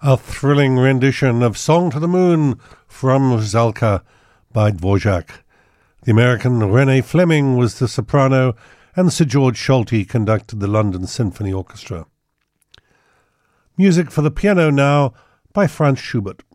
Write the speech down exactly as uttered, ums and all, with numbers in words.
A thrilling rendition of Song to the Moon from Zalka by Dvorak. The American Renée Fleming was the soprano, and Sir George Solti conducted the London Symphony Orchestra. Music for the piano now by Franz Schubert.